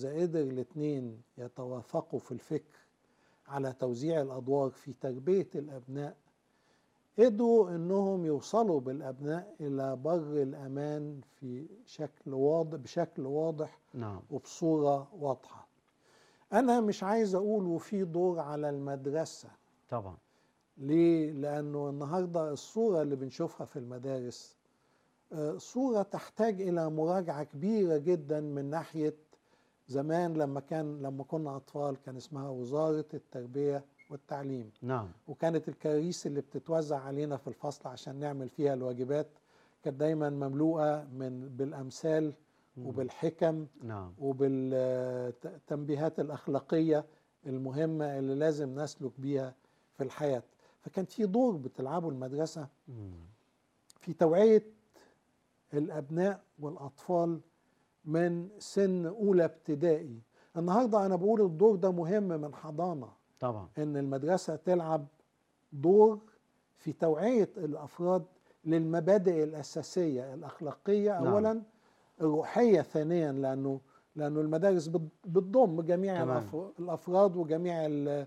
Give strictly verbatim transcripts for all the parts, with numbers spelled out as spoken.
إذا قدر الاتنين يتوافقوا في الفكر على توزيع الأدوار في تربية الأبناء، قدروا إنهم يوصلوا بالأبناء إلى بر الأمان في شكل واضح بشكل واضح نعم. وبصورة واضحة. أنا مش عايز أقول وفي دور على المدرسة. طبعا. ليه؟ لأنه النهاردة الصورة اللي بنشوفها في المدارس صورة تحتاج إلى مراجعة كبيرة جدا من ناحية زمان لما كان لما كنا أطفال كان اسمها وزارة التربية والتعليم. نعم. وكانت الكراريس اللي بتتوزع علينا في الفصل عشان نعمل فيها الواجبات كانت دايما مملوءة من بالأمثال وبالحكم نعم. وبالتنبيهات الأخلاقية المهمة اللي لازم نسلك بيها في الحياة. فكان في دور بتلعبه المدرسة في توعية الأبناء والأطفال من سن أولى ابتدائي. النهاردة أنا بقول الدور ده مهم من حضانة طبعا. إن المدرسة تلعب دور في توعية الأفراد للمبادئ الأساسية الأخلاقية أولا، نعم. الروحية ثانيا، لأنه لأنه المدارس بتضم جميع تمام. الأفراد وجميع ال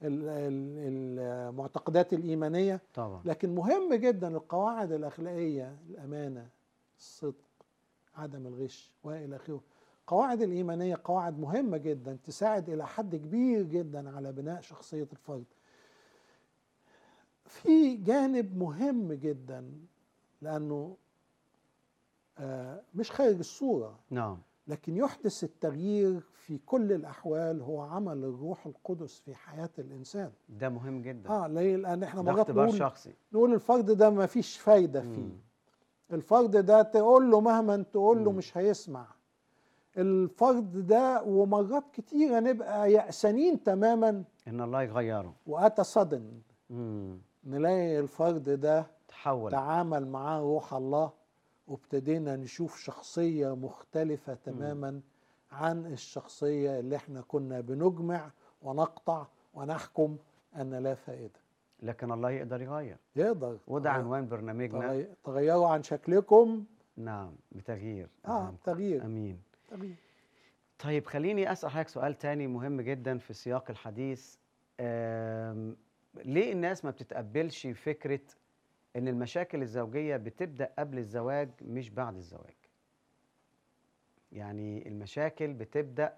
المعتقدات الإيمانية. طبعا. لكن مهم جدا القواعد الأخلاقية، الأمانة، الصدق، عدم الغش وإلى آخره. قواعد الإيمانية قواعد مهمة جدا تساعد إلى حد كبير جدا على بناء شخصية الفرد. في جانب مهم جدا لأنه آه مش خارج الصورة، نعم. لكن يحدث التغيير في كل الأحوال هو عمل الروح القدس في حياة الإنسان. ده مهم جدا. اه ليه؟ لأن احنا ده مرات اختبار نقول شخصي. نقول الفرد ده ما فيش فايدة فيه. مم. الفرد ده تقول له مهما تقول له مم. مش هيسمع. الفرد ده ومرات كتيرة نبقى يأسانين تماما ان الله يغيره، وأتى صدن مم. نلاقي الفرد ده تحول. تعامل معاه روح الله وابتدينا نشوف شخصية مختلفة تماما مم. عن الشخصية اللي احنا كنا بنجمع ونقطع ونحكم أن لا فائدة. لكن الله يقدر يغير. يقدر. وده عنوان برنامجنا. تغيروا عن شكلكم. نعم، بتغيير. اه تغيير. امين. تغيير. طيب خليني اسال حضرتك سؤال تاني مهم جدا في سياق الحديث. ليه الناس ما بتتقبلش فكره ان المشاكل الزوجيه بتبدا قبل الزواج مش بعد الزواج؟ يعني المشاكل بتبدا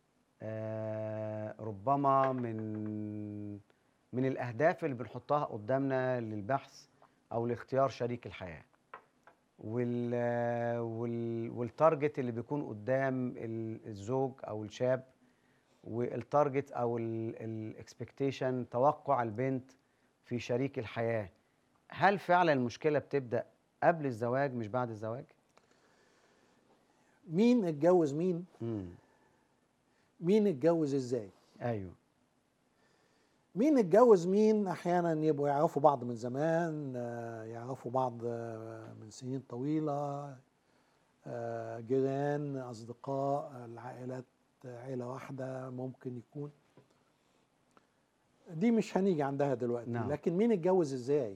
آه ربما من من الاهداف اللي بنحطها قدامنا للبحث او لاختيار شريك الحياه، وال وال والتارجت اللي بيكون قدام الزوج او الشاب، والتارجت او الاكسبكتيشن، توقع البنت في شريك الحياه. هل فعلا المشكله بتبدا قبل الزواج مش بعد الزواج؟ مين اتجوز مين؟ امم مين اتجوز ازاي؟ ايوه. مين اتجوز مين احيانا يبقوا يعرفوا بعض من زمان، يعرفوا بعض من سنين طويله، جيران، اصدقاء، العائلات عيله واحده ممكن يكون. دي مش هنيجي عندها دلوقتي. نعم. لكن مين اتجوز ازاي؟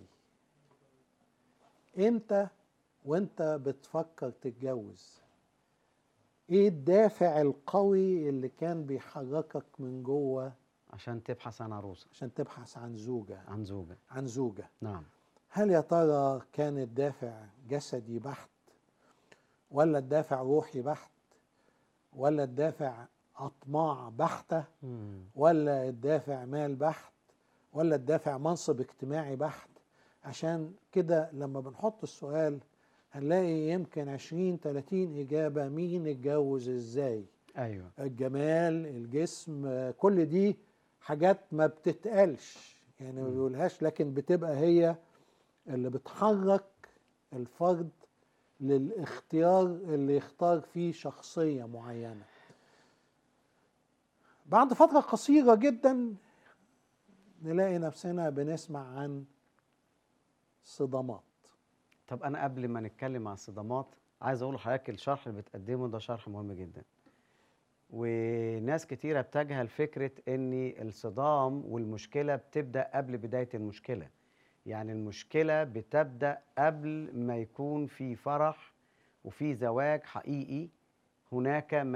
امتى وانت بتفكر تتجوز؟ ايه الدافع القوي اللي كان بيحركك من جوه عشان تبحث عن عروسه، عشان تبحث عن زوجه عن زوجه عن زوجه نعم. هل يا ترى كان الدافع جسدي بحت، ولا الدافع روحي بحت، ولا الدافع أطماع بحتة، مم. ولا الدافع مال بحت، ولا الدافع منصب اجتماعي بحت؟ عشان كده لما بنحط السؤال هنلاقي يمكن عشرين تلاتين إجابة. مين اتجوز ازاي؟ ايوه. الجمال، الجسم، كل دي حاجات ما بتتقالش، يعني ما بيقولهاش، لكن بتبقى هي اللي بتحرك الفرد للاختيار اللي يختار فيه شخصية معينة. بعد فترة قصيرة جدا نلاقي نفسنا بنسمع عن صدمات. طب انا قبل ما نتكلم عن الصدمات عايز اقول لحضرتك الشرح اللي بتقدمه ده شرح مهم جدا، وناس كتيرة بتجهل فكرة ان الصدام والمشكلة بتبدأ قبل بداية المشكلة. يعني المشكلة بتبدأ قبل ما يكون في فرح وفي زواج حقيقي. هناك